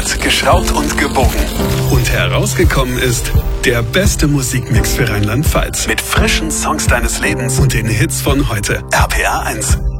geschnibbelt, geschraubt und gewogen. Und herausgekommen ist der beste Musikmix für Rheinland-Pfalz. Mit frischen Songs deines Lebens und den Hits von heute. RPR 1.